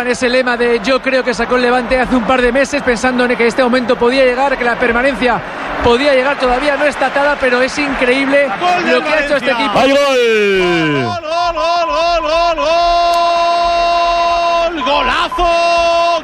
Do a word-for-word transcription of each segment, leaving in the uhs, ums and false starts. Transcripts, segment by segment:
recuperan ese lema de yo creo que sacó el Levante hace un par de meses, pensando en que este momento podía llegar, que la permanencia podía llegar, todavía no está atada, pero es increíble lo que ha hecho este equipo. ¡Hay gol! ¡Gol, gol, gol, gol, gol, gol! ¡Golazo!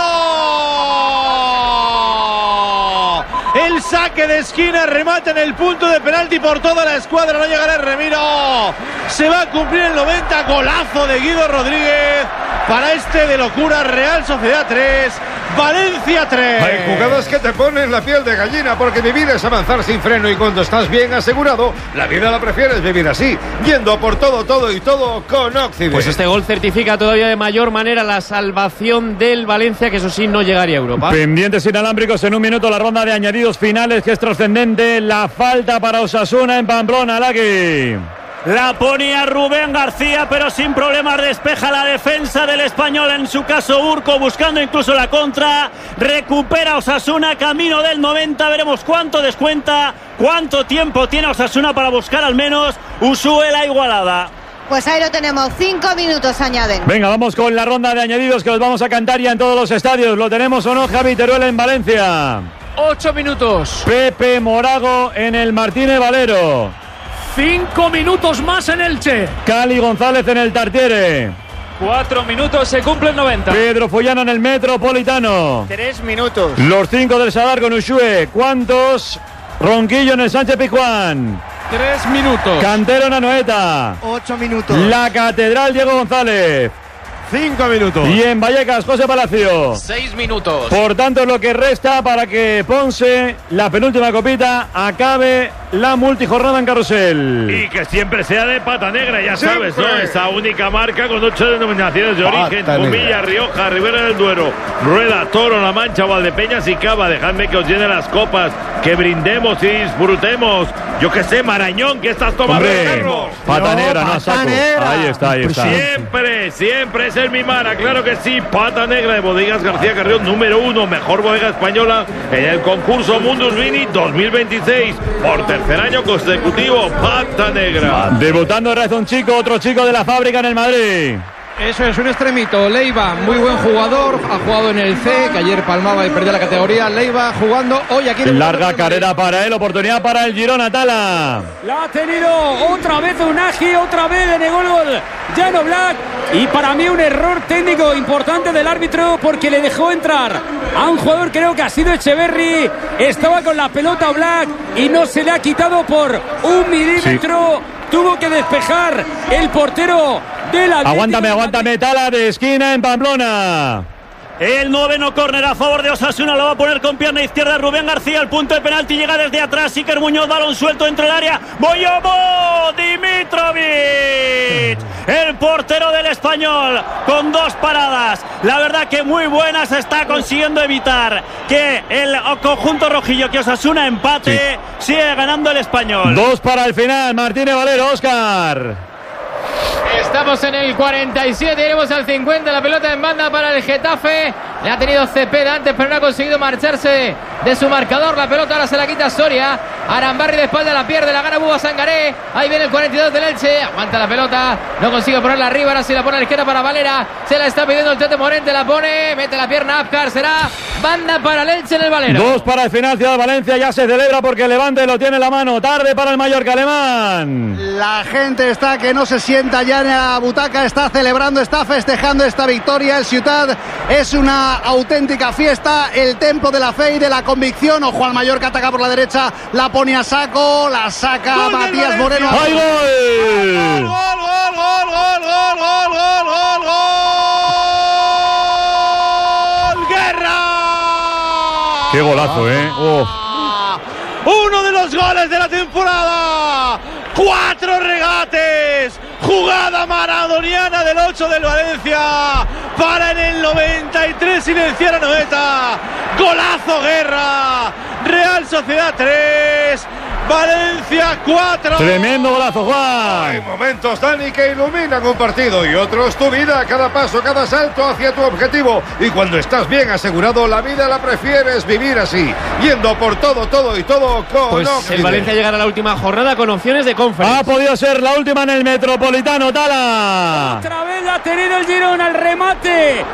¡Guido! El saque de esquina, remata en el punto de penalti por toda la escuadra, no llegará el Remiro. Se va a cumplir el noventa, golazo de Guido Rodríguez para este de locura. Real Sociedad tres, Valencia tres. Hay jugadas que te ponen la piel de gallina, porque vivir es avanzar sin freno, y cuando estás bien asegurado, la vida la prefieres vivir así, yendo por todo, todo y todo con Occident. Pues este gol certifica todavía de mayor manera la salvación del Valencia, que eso sí no llegaría a Europa. Pendientes inalámbricos en un minuto, la ronda de añadidos finales, que es trascendente. La falta para Osasuna en Pamplona, Laki. La ponía Rubén García, pero sin problemas despeja la defensa del Español, en su caso Urco, buscando incluso la contra. Recupera Osasuna, camino del noventa, veremos cuánto descuenta, cuánto tiempo tiene Osasuna para buscar al menos Usue la igualada. Pues ahí lo tenemos, cinco minutos añaden. Venga, vamos con la ronda de añadidos, que los vamos a cantar ya en todos los estadios. ¿Lo tenemos o no, Javi Teruel en Valencia? Ocho minutos. Pepe Morago en el Martínez Valero. Cinco minutos más en Elche. Cali González en el Tartiere. Cuatro minutos, se cumplen noventa. Pedro Follano en el Metropolitano. Tres minutos. Los cinco del Sadar con Ushue. ¿Cuántos? Ronquillo en el Sánchez Pizjuán. Tres minutos. Cantero en Anoeta. Ocho minutos. La Catedral Diego González. Cinco minutos. Y en Vallecas, José Palacio. Seis minutos. Por tanto, es lo que resta para que Ponce, la penúltima copita, acabe la multijornada en Carrusel. Y que siempre sea de pata negra, ya Siempre. sabes, ¿no? Esa única marca con ocho denominaciones de Pata origen: negra. Comilla, Rioja, Ribera del Duero, Rueda, Toro, La Mancha, Valdepeñas y Cava. Dejadme que os llene las copas, que brindemos y disfrutemos. Yo que sé, Marañón, que estás tomando, Hombre, Carlos. pata No, negra, no pata saco. negra. Ahí está, ahí está. Siempre, siempre es el Mimara, claro que sí. Pata negra de Bodegas García Carrión, número uno, mejor bodega española en el concurso Mundus Vini dos mil veintiséis. Por tercer año consecutivo, Pata negra. Debutando otra vez un chico, otro chico de la fábrica en el Madrid. Eso es, un extremito, Leiva, muy buen jugador, ha jugado en el C, que ayer palmaba y perdía la categoría. Leiva jugando hoy aquí en Larga carrera para él, oportunidad para el Girona, Tala. La ha tenido otra vez Unagi, otra vez le negó el gol Jan Oblak, y para mí un error técnico importante del árbitro, porque le dejó entrar a un jugador, creo que ha sido Echeverri, estaba con la pelota Oblak y no se le ha quitado por un milímetro. Sí. Tuvo que despejar el portero de la... Aguántame, aguántame, Tala, de esquina en Pamplona. El noveno córner a favor de Osasuna, lo va a poner con pierna izquierda Rubén García, el punto de penalti, llega desde atrás, Iker Muñoz, balón suelto dentro del área, Boyobo Dimitrovic, el portero del Español, con dos paradas, la verdad que muy buenas, está consiguiendo evitar que el conjunto rojillo, que Osasuna empate, sí. Sigue ganando el Español. Dos para el final, Martínez Valero, Óscar. Estamos en el cuarenta y siete, iremos al cincuenta, la pelota en banda para el Getafe. Le ha tenido Cepeda antes, pero no ha conseguido marcharse de su marcador. La pelota ahora se la quita Soria. Arambarri de espalda la pierde, la gana Buba Sangaré. Ahí viene el cuarenta y dos del Elche. Aguanta la pelota, no consigue ponerla arriba. Ahora sí la pone a la izquierda para Valera. Se la está pidiendo el Tete Morente, la pone, mete la pierna Apcar. Será banda para el Elche en el Valero. Dos para el final, Ciudad de Valencia. Ya se celebra porque el Levante lo tiene en la mano. Tarde para el Mallorca alemán. La gente está que no se sienta ya en la butaca, está celebrando, está festejando esta victoria. El Ciutat es una auténtica fiesta, el templo de la fe y de la convicción. Ojo al Mallorca, ataca por la derecha, la pone a saco, la saca ¡Gol Matías Moreno. ¡Ay, gol! ¡Gol, gol, gol, gol, gol, gol, gol, gol, gol, gol! ¡Guerra! ¡Qué golazo, eh! Oh. Uno de los goles de la temporada. Cuatro regates. Jugada maradoniana del ocho del Valencia para en el noventa y tres silenciar a Noeta. Golazo Guerra. Real Sociedad tres, Valencia cuatro. Tremendo golazo, Juan. Hay momentos, Dani, que iluminan un partido y otros tu vida, cada paso, cada salto hacia tu objetivo. Y cuando estás bien asegurado, la vida la prefieres vivir así, yendo por todo, todo y todo con Pues Occident. el Valencia llegará a la última jornada con opciones de conferencia. Ha podido ser la última en el Metropolitano, Tala. Otra vez la ha tenido el Girona, el remate